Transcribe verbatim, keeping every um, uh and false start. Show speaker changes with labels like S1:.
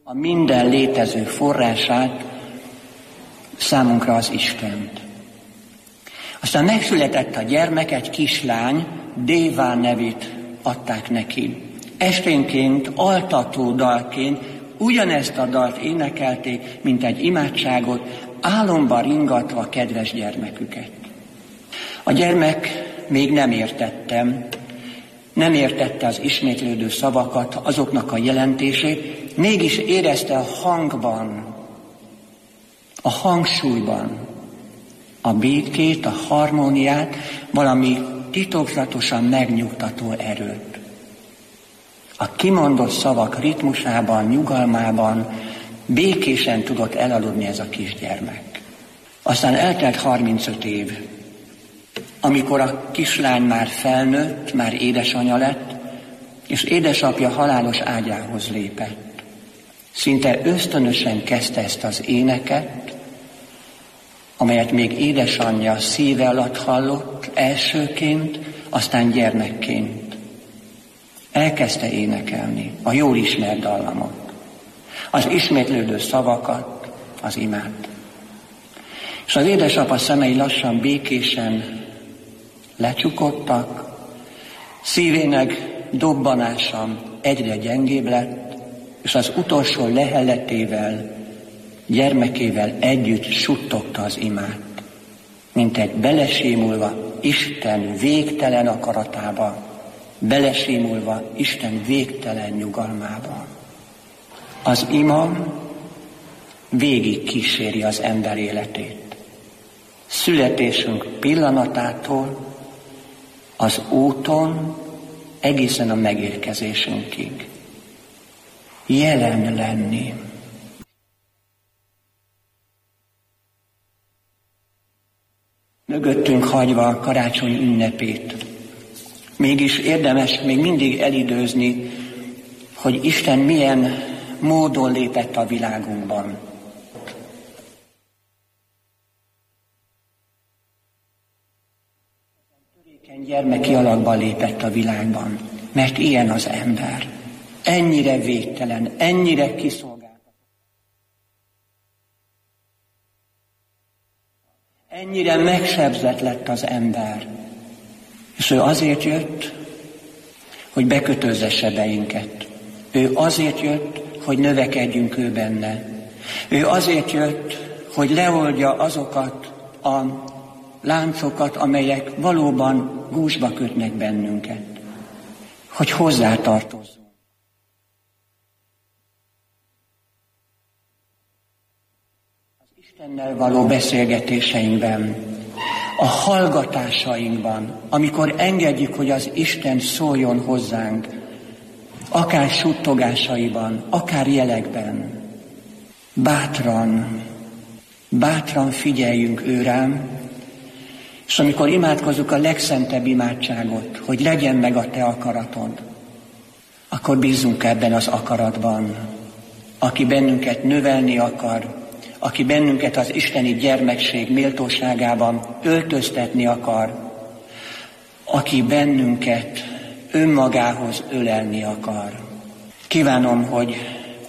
S1: a minden létező forrását, számunkra az Istent. Aztán megszületett a gyermek, egy kislány, Dévá nevét adták neki. Esténként, altató dalként ugyanezt a dalt énekelték, mint egy imádságot, álomba ringatva kedves gyermeküket. A gyermek még nem értettem, nem értette az ismétlődő szavakat, azoknak a jelentését, mégis érezte a hangban, a hangsúlyban a békét, a harmóniát, valami titokzatosan megnyugtató erőt. A kimondott szavak ritmusában, nyugalmában békésen tudott elaludni ez a kisgyermek. Aztán eltelt harmincöt év, amikor a kislány már felnőtt, már édesanyja lett, és édesapja halálos ágyához lépett. Szinte ösztönösen kezdte ezt az éneket, amelyet még édesanyja szíve alatt hallott elsőként, aztán gyermekként. Elkezdte énekelni a jól ismert dallamot, az ismétlődő szavakat, az imát. És az édesapa szemei lassan békésen lecsukottak, szívének dobbanása egyre gyengébb lett, és az utolsó lehelletével, gyermekével együtt suttogta az imát, mint egy belesémulva Isten végtelen akaratába, belesémulva Isten végtelen nyugalmába. Az ima végig kíséri az ember életét. Születésünk pillanatától, az úton, egészen a megérkezésünkig. Jelen lenni. Mögöttünk hagyva a karácsony ünnepét. Mégis érdemes még mindig elidőzni, hogy Isten milyen módon lépett a világunkban. Törékeny gyermeki alakban lépett a világban, mert ilyen az ember. Ennyire végtelen, ennyire kiszolgáltatott. Ennyire megsebzett lett az ember. És ő azért jött, hogy bekötözze sebeinket. Ő azért jött, hogy növekedjünk ő benne. Ő azért jött, hogy leoldja azokat a láncokat, amelyek valóban gúzsba kötnek bennünket. Hogy hozzátartozzunk. Az Istennel való beszélgetéseinkben, a hallgatásainkban, amikor engedjük, hogy az Isten szóljon hozzánk, akár suttogásaiban, akár jelekben, bátran, bátran figyeljünk ő rám, és amikor imádkozunk a legszentebb imádságot, hogy legyen meg a te akaratod, akkor bízzunk ebben az akaratban, aki bennünket növelni akar, aki bennünket az isteni gyermekség méltóságában öltöztetni akar, aki bennünket önmagához ölelni akar. Kívánom, hogy